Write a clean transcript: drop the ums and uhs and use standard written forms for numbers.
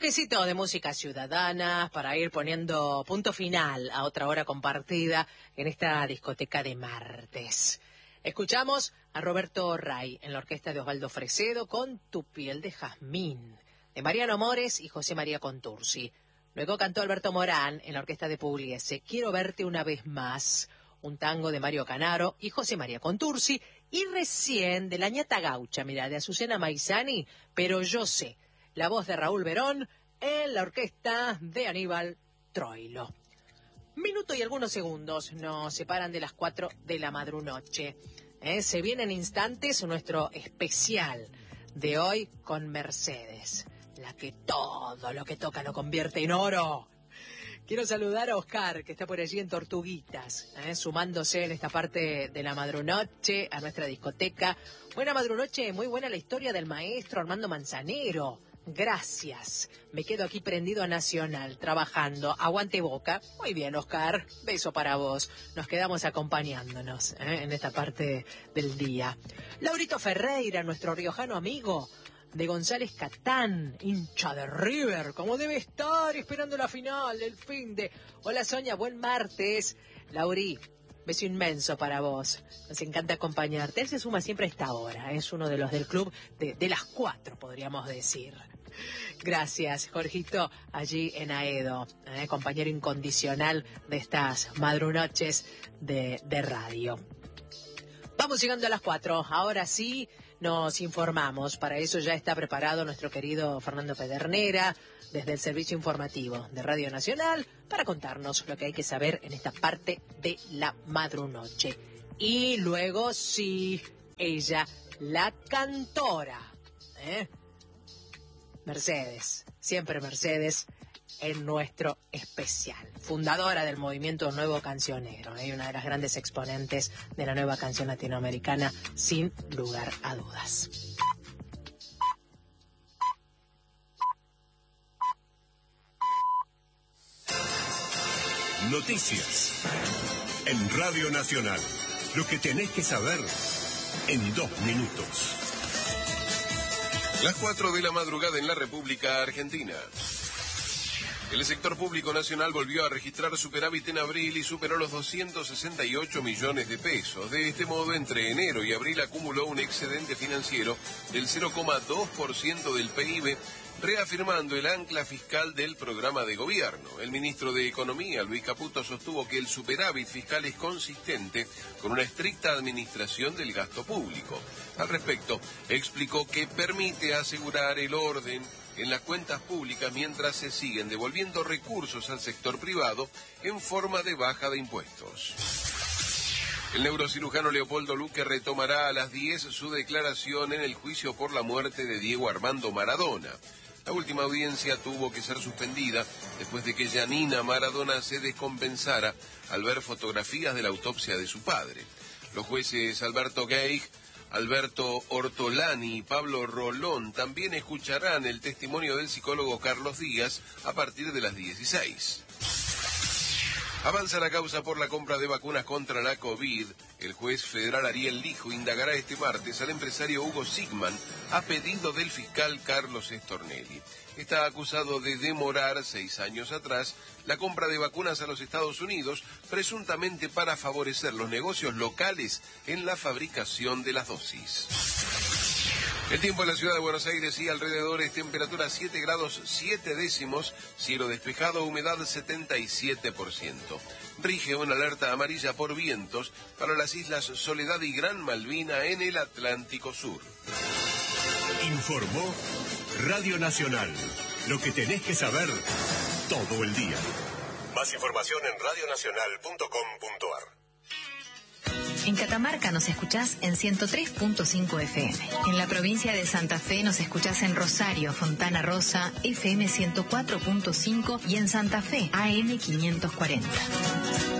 toquecito de música ciudadana para ir poniendo punto final a otra hora compartida en esta discoteca de martes. Escuchamos a Roberto Ray en la orquesta de Osvaldo Fresedo con Tu piel de jazmín, de Mariano Mores y José María Contursi. Luego cantó Alberto Morán en la orquesta de Pugliese, Quiero verte una vez más, un tango de Mario Canaro y José María Contursi, y recién de la ñata gaucha, mira, de Azucena Maizani, Pero yo sé, la voz de Raúl Verón en la orquesta de Aníbal Troilo. Minuto y algunos segundos nos separan de las 4 de la madrunoche. Se viene en instantes nuestro especial de hoy con Mercedes, la que todo lo que toca lo convierte en oro. Quiero saludar a Oscar, que está por allí en Tortuguitas, sumándose en esta parte de la madrunoche a nuestra discoteca. Buena madrunoche, muy buena la historia del maestro Armando Manzanero. Gracias. Me quedo aquí prendido a Nacional, trabajando. Aguante Boca. Muy bien, Oscar. Beso para vos. Nos quedamos acompañándonos en esta parte del día. Laurito Ferreira, nuestro riojano amigo, de González Catán, hincha de River, como debe estar esperando la final del finde. Hola Sonia, buen martes. Lauri, beso inmenso para vos. Nos encanta acompañarte. Él se suma siempre a esta hora. Es uno de los del club de las 4, podríamos decir. Gracias, Jorgito, allí en Aedo, compañero incondicional de estas madrunoches de radio. Vamos llegando a las 4. Ahora sí nos informamos. Para eso ya está preparado nuestro querido Fernando Pedernera, desde el servicio informativo de Radio Nacional, para contarnos lo que hay que saber en esta parte de la madrunoche. Y luego sí, ella, la cantora, Mercedes, siempre Mercedes, en nuestro especial. Fundadora del movimiento Nuevo Cancionero, una de las grandes exponentes de la nueva canción latinoamericana, sin lugar a dudas. Noticias en Radio Nacional. Lo que tenés que saber en 2 minutos. Las 4 de la madrugada en la República Argentina. El sector público nacional volvió a registrar superávit en abril y superó los 268 millones de pesos. De este modo, entre enero y abril acumuló un excedente financiero del 0,2% del PIB, reafirmando el ancla fiscal del programa de gobierno. El ministro de Economía, Luis Caputo, sostuvo que el superávit fiscal es consistente con una estricta administración del gasto público. Al respecto, explicó que permite asegurar el orden en las cuentas públicas mientras se siguen devolviendo recursos al sector privado en forma de baja de impuestos. El neurocirujano Leopoldo Luque retomará a las 10 su declaración en el juicio por la muerte de Diego Armando Maradona. La última audiencia tuvo que ser suspendida después de que Janina Maradona se descompensara al ver fotografías de la autopsia de su padre. Los jueces Alberto Geig, Alberto Ortolani y Pablo Rolón también escucharán el testimonio del psicólogo Carlos Díaz a partir de las 16. Avanza la causa por la compra de vacunas contra la COVID. El juez federal Ariel Lijo indagará este martes al empresario Hugo Sigman a pedido del fiscal Carlos Stornelli. Está acusado de demorar 6 años atrás la compra de vacunas a los Estados Unidos, presuntamente para favorecer los negocios locales en la fabricación de las dosis. El tiempo en la ciudad de Buenos Aires y alrededores, temperatura 7 grados 7 décimos, cielo despejado, humedad 77%. Rige una alerta amarilla por vientos para las islas Soledad y Gran Malvina en el Atlántico Sur. Informó Radio Nacional. Lo que tenés que saber todo el día. Más información en radionacional.com.ar. En Catamarca nos escuchás en 103.5 FM. En la provincia de Santa Fe nos escuchás en Rosario, Fontana Rosa, FM 104.5 y en Santa Fe, AM 540.